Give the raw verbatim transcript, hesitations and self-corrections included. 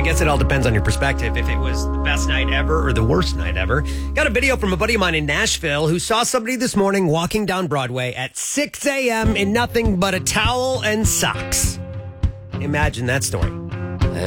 guess it all depends on your perspective. If it was the best night ever or the worst night ever. Got a video from a buddy of mine in Nashville who saw somebody this morning walking down Broadway at six a.m. in nothing but a towel and socks. Imagine that story.